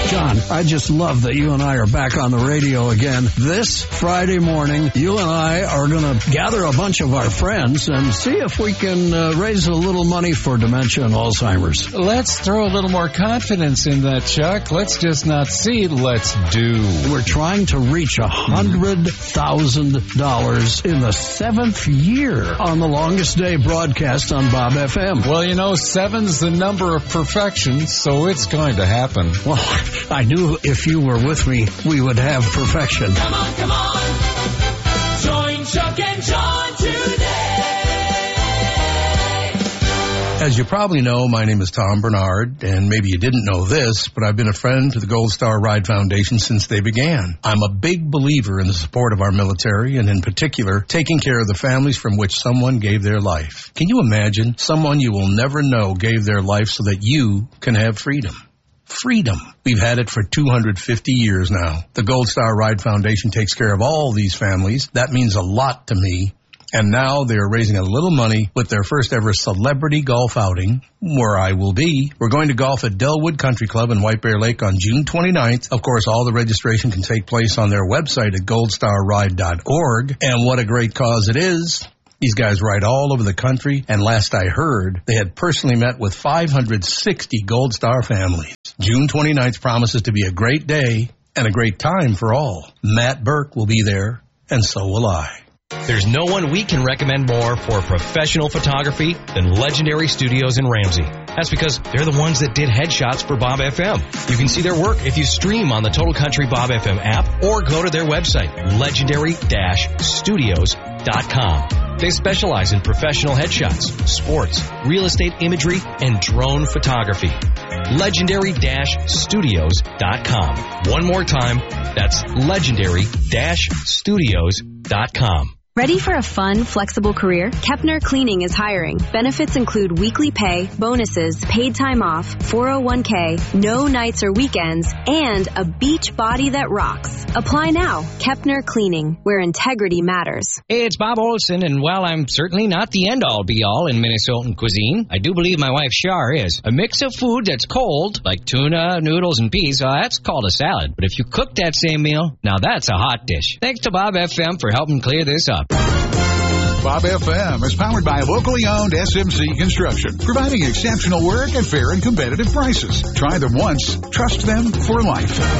John, I just love that you and I are back on the radio again. This Friday morning, you and I are going to gather a bunch of our friends and see if we can raise a little money for dementia and Alzheimer's. Let's throw a little more confidence in that, Chuck. Let's just not see, let's do. We're trying to reach $100,000 in the 7th year on the longest day broadcast on Bob FM. Well, you know, 7's the number of perfection, so it's going to happen. Well, I knew if you were with me, we would have perfection. Come on. Join Chuck and John today. As you probably know, my name is Tom Bernard, and maybe you didn't know this, but I've been a friend to the Gold Star Ride Foundation since they began. I'm a big believer in the support of our military, and in particular, taking care of the families from which someone gave their life. Can you imagine someone you will never know gave their life so that you can have freedom? Freedom. We've had it for 250 years now. The Gold Star Ride Foundation takes care of all these families. That means a lot to me. And now they're raising a little money with their first ever celebrity golf outing, where I will be. We're going to golf at Delwood Country Club in White Bear Lake on June 29th. Of course, all the registration can take place on their website at goldstarride.org. And what a great cause it is. These guys ride all over the country, and last I heard, they had personally met with 560 Gold Star families. June 29th promises to be a great day and a great time for all. Matt Burke will be there, and so will I. There's no one we can recommend more for professional photography than Legendary Studios in Ramsey. That's because they're the ones that did headshots for Bob FM. You can see their work if you stream on the Total Country Bob FM app or go to their website, legendary-studios.com. They specialize in professional headshots, sports, real estate imagery, and drone photography. Legendary-studios.com. One more time, that's legendary-studios.com. Ready for a fun, flexible career? Kepner Cleaning is hiring. Benefits include weekly pay, bonuses, paid time off, 401k, no nights or weekends, and a beach body that rocks. Apply now. Kepner Cleaning, where integrity matters. Hey, it's Bob Olson, and while I'm certainly not the end-all be-all in Minnesotan cuisine, I do believe my wife Char is. A mix of food that's cold, like tuna, noodles, and peas, that's called a salad. But if you cook that same meal, now that's a hot dish. Thanks to Bob FM for helping clear this up. Bob FM is powered by locally owned SMC Construction, providing exceptional work at fair and competitive prices. Try them once, trust them for life.